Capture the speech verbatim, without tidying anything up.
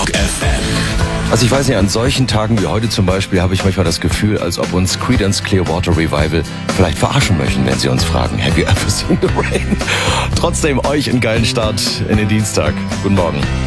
Rock F M. Also ich weiß nicht, an solchen Tagen wie heute zum Beispiel habe ich manchmal das Gefühl, als ob uns Creedence Clearwater Revival vielleicht verarschen möchten, wenn sie uns fragen, have you ever seen the rain? Trotzdem euch einen geilen Start in den Dienstag. Guten Morgen.